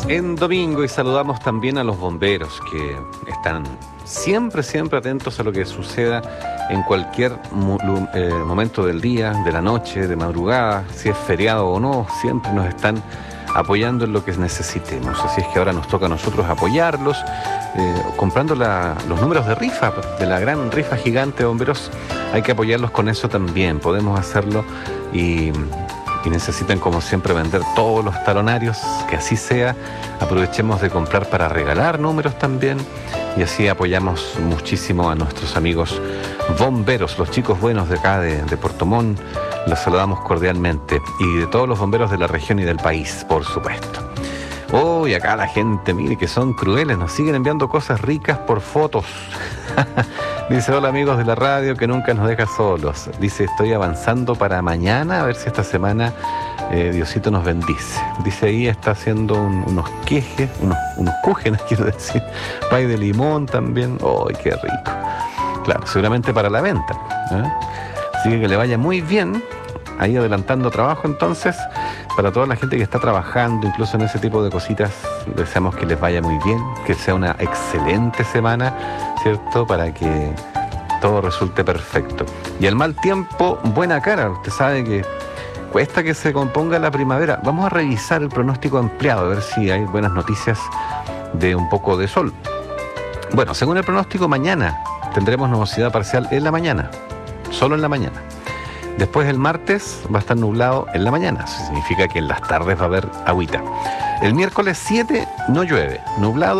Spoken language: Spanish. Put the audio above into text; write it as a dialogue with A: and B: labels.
A: en domingo y saludamos también a los bomberos que están siempre atentos a lo que suceda en cualquier momento del día, de la noche, de madrugada, si es feriado o no, siempre nos están apoyando en lo que necesitemos. Así es que ahora nos toca a nosotros apoyarlos, comprando los números de rifa, de la gran rifa gigante de bomberos. Hay que apoyarlos con eso también, podemos hacerlo y necesitan como siempre vender todos los talonarios, que así sea. Aprovechemos de comprar para regalar números también y así apoyamos muchísimo a nuestros amigos bomberos, los chicos buenos de acá de Puerto Montt. Los saludamos cordialmente y de todos los bomberos de la región y del país, por supuesto. Y acá la gente, mire que son crueles, nos siguen enviando cosas ricas por fotos. Dice, hola amigos de la radio, que nunca nos deja solos. Dice, estoy avanzando para mañana, a ver si esta semana Diosito nos bendice. Dice, ahí está haciendo unos quejes, unos cúgenes, quiero decir. Pay de limón también. ¡Ay, qué rico! Claro, seguramente para la venta, ¿eh? Así que le vaya muy bien, ahí adelantando trabajo entonces. Para toda la gente que está trabajando, incluso en ese tipo de cositas, deseamos que les vaya muy bien, que sea una excelente semana, ¿cierto? Para que todo resulte perfecto. Y el mal tiempo, buena cara. Usted sabe que cuesta que se componga la primavera. Vamos a revisar el pronóstico ampliado, a ver si hay buenas noticias de un poco de sol. Bueno, según el pronóstico, mañana tendremos nubosidad parcial en la mañana, solo en la mañana. Después el martes va a estar nublado en la mañana, eso significa que en las tardes va a haber agüita. El miércoles 7 no llueve, nublado.